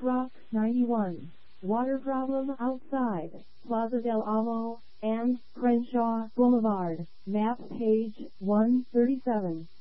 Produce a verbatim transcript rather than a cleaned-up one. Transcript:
Rock ninety-one. Water problem outside Plaza del Amo and Crenshaw Boulevard. Map page one thirty-seven.